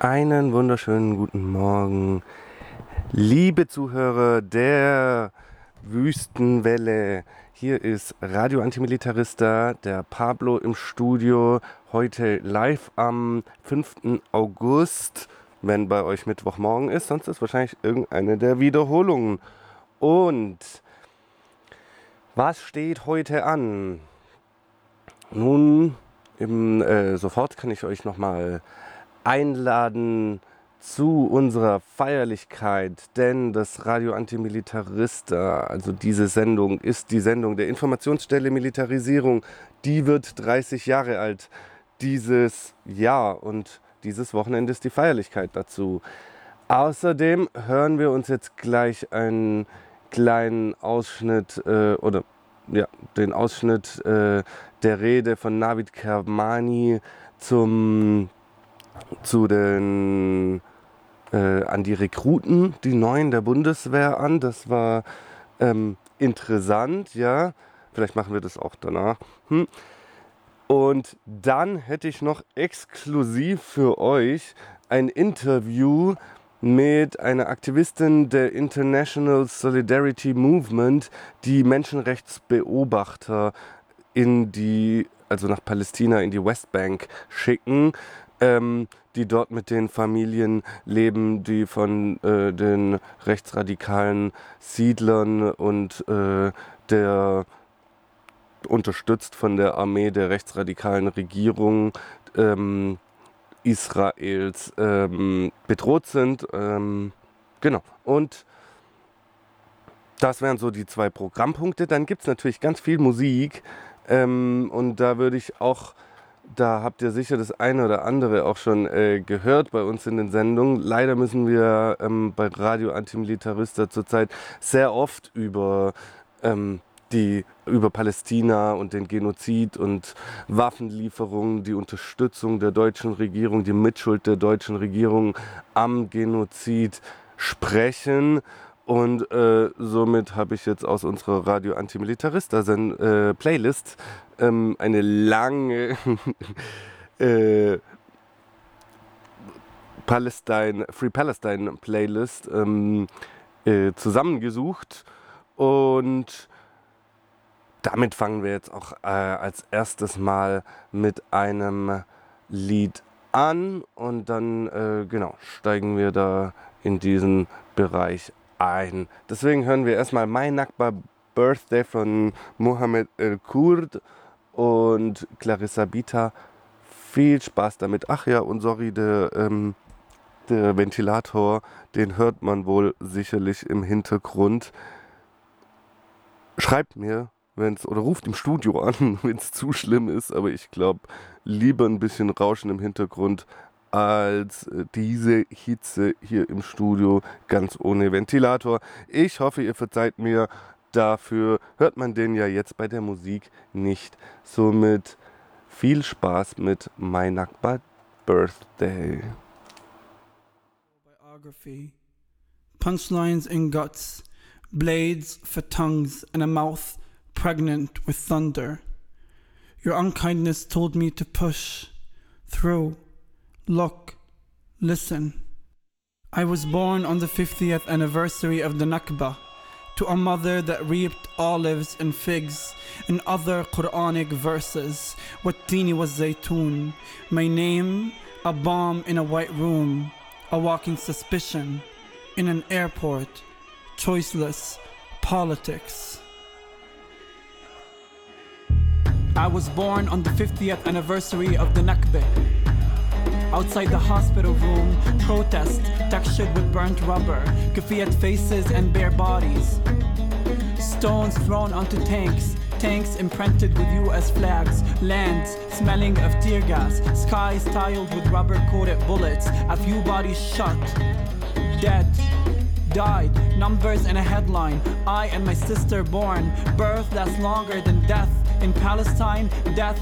Einen wunderschönen guten Morgen, liebe Zuhörer der Wüstenwelle. Hier ist Radio Antimilitarista, der Pablo im Studio, heute live am 5. August, wenn bei euch Mittwochmorgen ist, sonst ist wahrscheinlich irgendeine der Wiederholungen. Und was steht heute an? Nun, sofort kann ich euch nochmal einladen zu unserer Feierlichkeit, denn das Radio Antimilitarista, also diese Sendung, ist die Sendung der Informationsstelle Militarisierung. Die wird 30 Jahre alt dieses Jahr und dieses Wochenende ist die Feierlichkeit dazu. Außerdem hören wir uns jetzt gleich einen kleinen Ausschnitt den Ausschnitt der Rede von Navid Kermani an die Rekruten, die Neuen der Bundeswehr an. Das war interessant, ja. Vielleicht machen wir das auch danach. Und dann hätte ich noch exklusiv für euch ein Interview mit einer Aktivistin der International Solidarity Movement, die Menschenrechtsbeobachter nach Palästina in die Westbank schicken, die dort mit den Familien leben, die von den rechtsradikalen Siedlern und unterstützt von der Armee der rechtsradikalen Regierung Israels bedroht sind. Genau. Und das wären so die 2 Programmpunkte. Dann gibt es natürlich ganz viel Musik. Und da habt ihr sicher das eine oder andere auch schon gehört bei uns in den Sendungen. Leider müssen wir bei Radio Antimilitarista zurzeit sehr oft über Palästina und den Genozid und Waffenlieferungen, die Unterstützung der deutschen Regierung, die Mitschuld der deutschen Regierung am Genozid sprechen. Und somit habe ich jetzt aus unserer Radio Antimilitarista Playlist eine lange Free Palestine Playlist zusammengesucht. Und damit fangen wir jetzt auch als erstes mal mit einem Lied an und dann steigen wir da in diesen Bereich ein. Deswegen hören wir erstmal My Nakba Birthday von Mohammed El-Kurd und Clarissa Bita. Viel Spaß damit. Ach ja, und sorry, der Ventilator, den hört man wohl sicherlich im Hintergrund. Schreibt mir, oder ruft im Studio an, wenn es zu schlimm ist, aber ich glaube, lieber ein bisschen Rauschen im Hintergrund als diese Hitze hier im Studio, ganz ohne Ventilator. Ich hoffe, ihr verzeiht mir. Dafür hört man den ja jetzt bei der Musik nicht. Somit viel Spaß mit My Nakba Birthday. Biography. Punchlines and guts. Blades for tongues and a mouth pregnant with thunder. Your unkindness told me to push through. Look, listen. I was born on the 50th anniversary of the Nakba, to a mother that reaped olives and figs and other Quranic verses. Wattini was zaytun. My name, a bomb in a white room, a walking suspicion in an airport, choiceless politics. I was born on the 50th anniversary of the Nakba. Outside the hospital room, protest, textured with burnt rubber, kafiyat faces and bare bodies. Stones thrown onto tanks, tanks imprinted with US flags, lands smelling of tear gas, skies tiled with rubber-coated bullets, a few bodies shot, dead, died, numbers in a headline, I and my sister born, birth lasts longer than death. In Palestine, death